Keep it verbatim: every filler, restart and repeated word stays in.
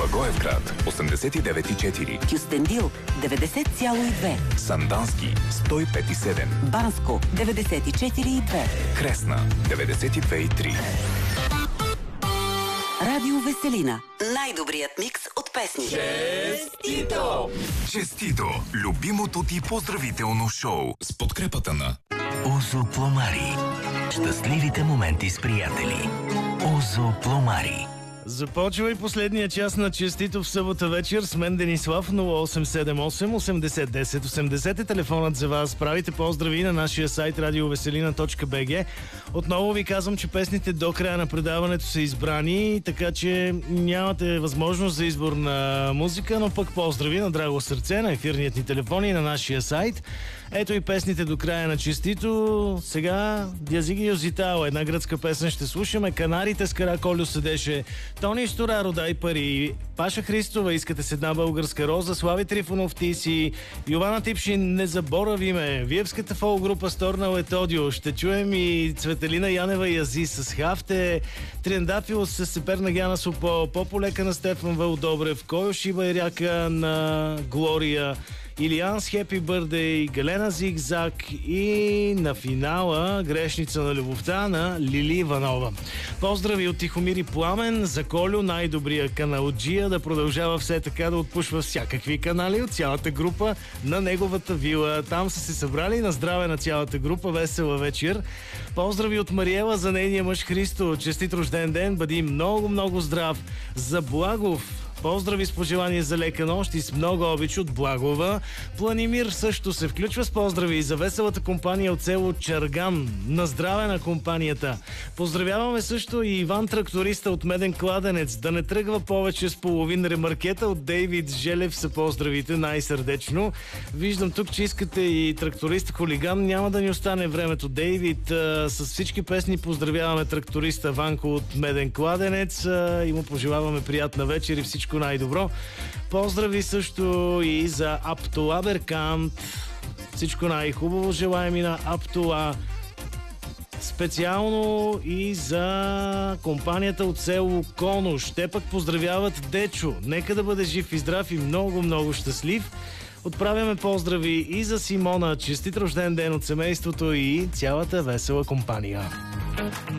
Благоевград осемдесет и девет и четири, Кюстендил деветдесет цяло и две, Сандански сто и пет и седем, Банско деветдесет и четири и две, Кресна деветдесет и две и три. Радио Веселина. Най-добрият микс от песни. Честито! Честито! Любимото ти поздравително шоу с подкрепата на Озо Пломари. Щастливите моменти с приятели. Озо Пломари. Започва и последния час на Честито в събота вечер с мен Денислав. Нула осем седем осем осемдесет десет осемдесет е телефонът за вас. Правите поздрави на нашия сайт радиовеселина точка би джи. Отново ви казвам, че песните до края на предаването са избрани, така че нямате възможност за избор на музика, но пък поздрави на драго сърце на ефирният ни телефон и на нашия сайт. Ето и песните до края на Честито. Сега Дязиги Озитао, една гръцка песен ще слушаме. Канарите с Караколю седеше. Тони Штораро, дай пари. Паша Христова, искате с една българска роза. Слави Трифонов, ти си. Йована Типшин, не заборави ме. Виевската фол група Сторнал Етодио. Ще чуем и Цветелина Янева и Ази с Хафте. Триандафил с Сеперна Гяна Сопо. Пополека на Стефан Вълдобрев. Койо Шиба и ряка на Глория. Илиан с Хепи Бърдей, Галена Зигзаг и на финала Грешница на любовта на Лили Иванова. Поздрави от Тихомир и Пламен за Колю, най-добрия каналджия, да продължава все така да отпушва всякакви канали от цялата група на неговата вила. Там са се събрали. На здраве на цялата група, весела вечер. Поздрави от Мариела за нейния мъж Христо. Честит рожден ден, бъди много-много здрав. За Благов, поздрави с пожелание за лека нощ и с много обич от Благова. Планимир също се включва с поздрави и за веселата компания от село Чарган. На здраве на компанията. Поздравяваме също и Иван тракториста от Меден кладенец. Да не тръгва повече с половин ремаркета. От Дейвид Желев са поздравите най-сърдечно. Виждам тук, че искате и тракторист хулиган. Няма да ни остане времето, Дейвид. А, с всички песни поздравяваме тракториста Ванко от Меден кладенец а, и му пожелаваме приятна вечер и всичко най-добро. Поздрави също и за Аптола Беркант. Всичко най-хубаво желаем и на Аптола. Специално и за компанията от село Конуш. Те пък поздравяват Дечо. Нека да бъде жив и здрав и много-много щастлив. Отправяме поздрави и за Симона. Честит рожден ден от семейството и цялата весела компания.